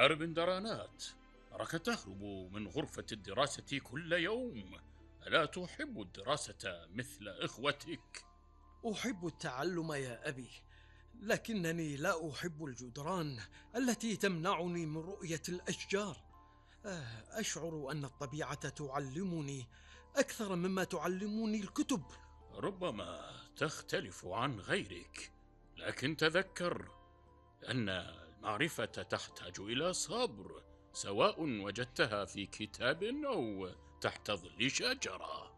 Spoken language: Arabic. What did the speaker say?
ابن درانات، أراك تهرب من غرفة الدراسة كل يوم. ألا تحب الدراسة مثل إخوتك؟ أحب التعلم يا أبي، لكنني لا أحب الجدران التي تمنعني من رؤية الأشجار. أشعر أن الطبيعة تعلمني أكثر مما تعلمني الكتب. ربما تختلف عن غيرك، لكن تذكر أن المعرفة تحتاج إلى صبر، سواء وجدتها في كتاب أو تحت ظل شجرة.